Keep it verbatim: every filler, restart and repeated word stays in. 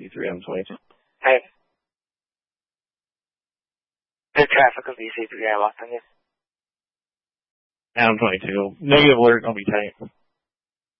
D three Adam twenty-two. Hey. The traffic of D C three, I locked on you. Adam twenty-two. Negative alert, I'll be tight.